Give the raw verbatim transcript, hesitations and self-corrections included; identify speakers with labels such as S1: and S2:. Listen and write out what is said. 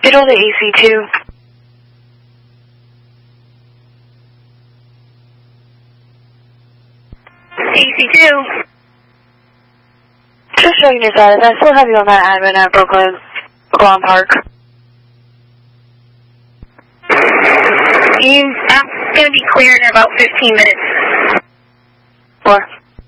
S1: Middle to A C two.
S2: A C two.
S1: Just checking your status. I still have you on that admin at Brooklyn, Guam Park.
S2: You, I'm going to be clear in about fifteen minutes.
S1: Four.